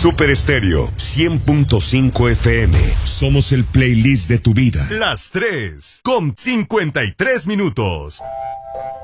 Super Estéreo 100.5 FM. Somos el playlist de tu vida. Las 3 con 53 minutos.